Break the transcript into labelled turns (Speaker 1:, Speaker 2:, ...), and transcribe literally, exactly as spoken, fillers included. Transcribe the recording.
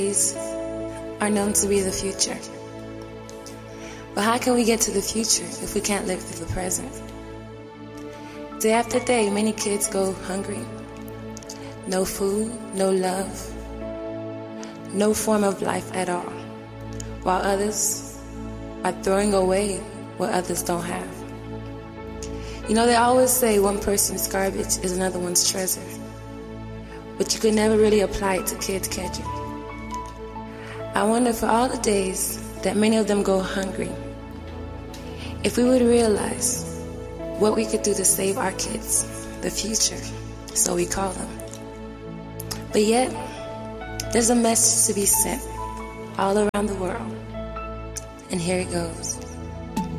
Speaker 1: days are known to be the future. But how can we get to the future if we can't live through the present? Day after day, many kids go hungry. No food, no love, no form of life at all, while others are throwing away what others don't have. You know, they always say one person's garbage is another one's treasure, but you could never really apply it to kids, can you? I wonder, for all the days that many of them go hungry, if we would realize what we could do to save our kids, the future, so we call them. But yet, there's a message to be sent all around the world, and here it goes.